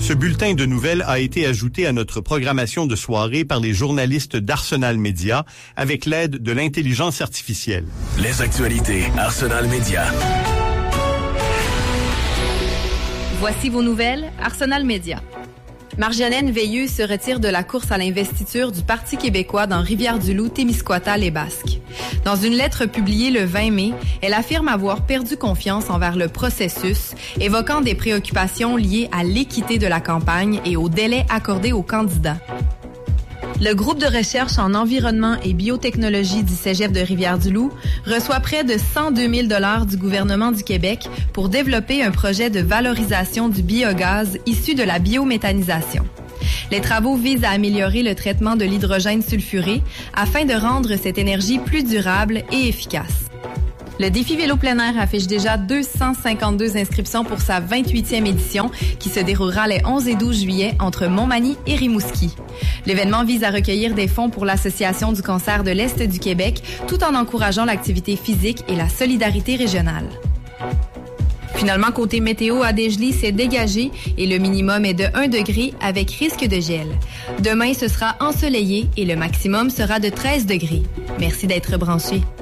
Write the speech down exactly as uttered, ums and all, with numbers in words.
Ce bulletin de nouvelles a été ajouté à notre programmation de soirée par les journalistes d'Arsenal Média avec l'aide de l'intelligence artificielle. Les actualités Arsenal Média. Voici vos nouvelles Arsenal Média. Marjolaine Veilleux se retire de la course à l'investiture du Parti québécois dans Rivière-du-Loup, Témiscouata, les Basques. Dans une lettre publiée le vingt mai, elle affirme avoir perdu confiance envers le processus, évoquant des préoccupations liées à l'équité de la campagne et au délai accordé aux candidats. Le groupe de recherche en environnement et biotechnologie du Cégep de Rivière-du-Loup reçoit près de cent deux mille dollars du gouvernement du Québec pour développer un projet de valorisation du biogaz issu de la biométhanisation. Les travaux visent à améliorer le traitement de l'hydrogène sulfuré afin de rendre cette énergie plus durable et efficace. Le défi vélo plein air affiche déjà deux cent cinquante-deux inscriptions pour sa vingt-huitième édition qui se déroulera les onze et douze juillet entre Montmagny et Rimouski. L'événement vise à recueillir des fonds pour l'Association du cancer de l'Est du Québec tout en encourageant l'activité physique et la solidarité régionale. Finalement, côté météo, à Desjely, c'est dégagé et le minimum est de un degré avec risque de gel. Demain, ce sera ensoleillé et le maximum sera de treize degrés. Merci d'être branchés.